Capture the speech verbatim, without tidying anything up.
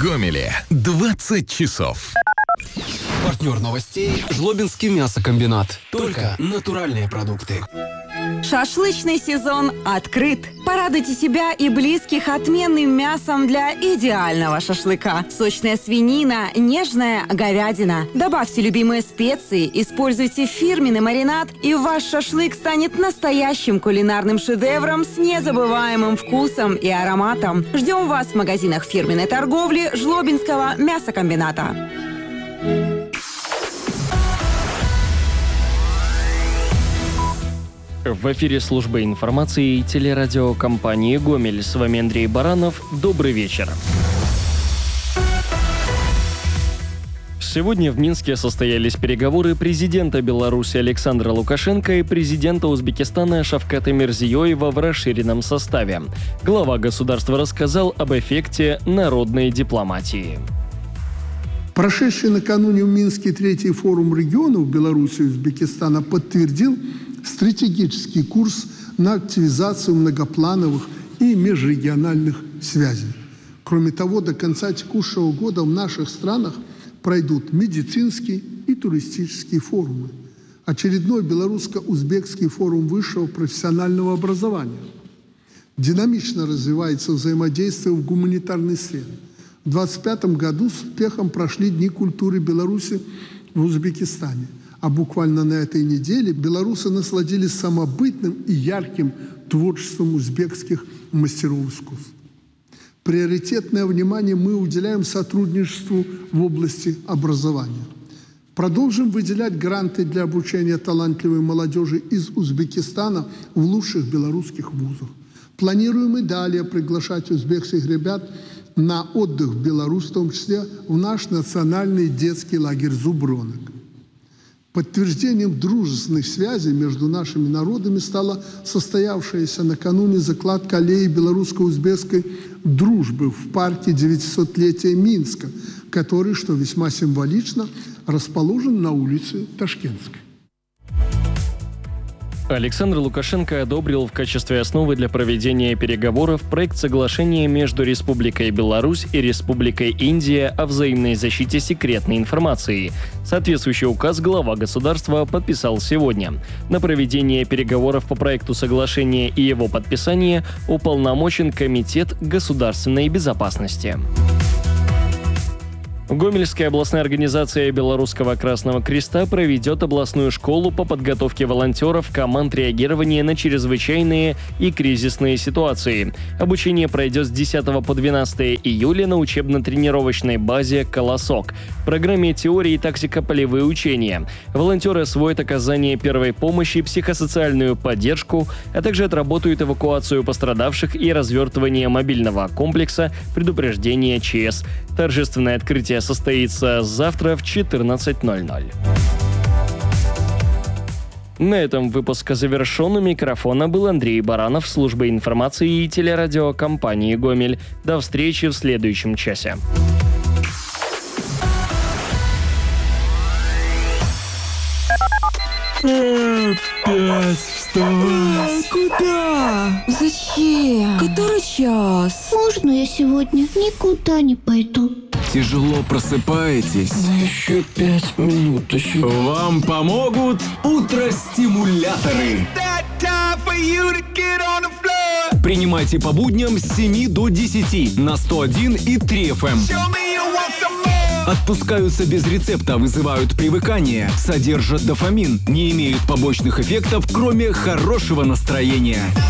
Гомеле двадцать часов. Партнер новостей – Жлобинский мясокомбинат. Только натуральные продукты. Шашлычный сезон открыт. Порадуйте себя и близких отменным мясом для идеального шашлыка. Сочная свинина, нежная говядина. Добавьте любимые специи, используйте фирменный маринад, и ваш шашлык станет настоящим кулинарным шедевром с незабываемым вкусом и ароматом. Ждем вас в магазинах фирменной торговли Жлобинского мясокомбината. В эфире службы информации и телерадиокомпании «Гомель». С вами Андрей Баранов. Добрый вечер. Сегодня в Минске состоялись переговоры президента Беларуси Александра Лукашенко и президента Узбекистана Шавката Мирзиёева в расширенном составе. Глава государства рассказал об эффекте народной дипломатии. Прошедший накануне в Минске третий форум регионов Беларуси и Узбекистана подтвердил стратегический курс на активизацию многоплановых и межрегиональных связей. Кроме того, до конца текущего года в наших странах пройдут медицинские и туристические форумы. Очередной белорусско-узбекский форум высшего профессионального образования. Динамично развивается взаимодействие в гуманитарной сфере. В две тысячи двадцать пятом году с успехом прошли Дни культуры Беларуси в Узбекистане. А буквально на этой неделе белорусы насладились самобытным и ярким творчеством узбекских мастеров искусств. Приоритетное внимание мы уделяем сотрудничеству в области образования. Продолжим выделять гранты для обучения талантливой молодежи из Узбекистана в лучших белорусских вузах. Планируем и далее приглашать узбекских ребят на отдых в Беларусь, в том числе в наш национальный детский лагерь «Зубрёнок». Подтверждением дружественных связей между нашими народами стала состоявшаяся накануне закладка аллеи белорусско-узбекской дружбы в парке девятисотлетия Минска, который, что весьма символично, расположен на улице Ташкентской. Александр Лукашенко одобрил в качестве основы для проведения переговоров проект соглашения между Республикой Беларусь и Республикой Индия о взаимной защите секретной информации. Соответствующий указ глава государства подписал сегодня. На проведение переговоров по проекту соглашения и его подписание уполномочен Комитет государственной безопасности. Гомельская областная организация Белорусского Красного Креста проведет областную школу по подготовке волонтеров команд реагирования на чрезвычайные и кризисные ситуации. Обучение пройдет с десятого по двенадцатое июля на учебно-тренировочной базе «Колосок». В программе теории и тактика полевые учения. Волонтеры освоят оказание первой помощи, психосоциальную поддержку, а также отработают эвакуацию пострадавших и развертывание мобильного комплекса предупреждения ЧС. Торжественное открытие состоится завтра в четырнадцать ноль ноль. На этом выпуск завершен. У микрофона был Андрей Баранов, служба информации и телерадиокомпании «Гомель». До встречи в следующем часе. Опять вставай. Куда? Зачем? Который час? Можно я сегодня никуда не пойду? Тяжело просыпаетесь? Да еще пять минут. Еще... Вам помогут утростимуляторы. Принимайте по будням с семи до десяти на сто один и три эф эм. Отпускаются без рецепта, вызывают привыкание, содержат дофамин, не имеют побочных эффектов, кроме хорошего настроения.